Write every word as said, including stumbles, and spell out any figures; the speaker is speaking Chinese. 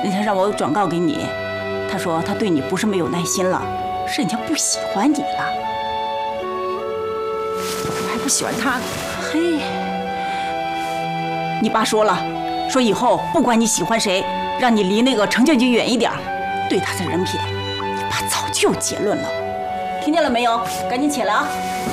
人家让我转告给你，他说他对你不是没有耐心了，是人家不喜欢你了。我还不喜欢他呢。嘿，你爸说了，说以后不管你喜欢谁，让你离那个程建军远一点。对他的人品，你爸早就有结论了。听见了没有？赶紧起来啊！